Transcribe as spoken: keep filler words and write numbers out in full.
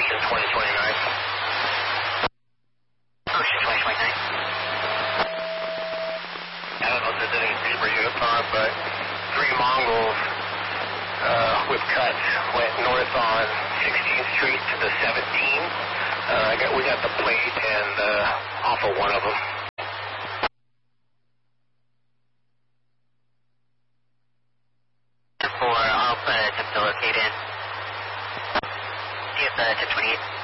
Ocean twenty twenty-nine. Ocean twenty twenty-nine. I don't know if there's any Zebra units on, but three Mongols uh, with cuts went north on sixteenth Street to the seventeenth. Uh, I got, we got the plate and uh, off of one of them. For Alpha, attempt to locate in. Do you have the tip twenty-eight?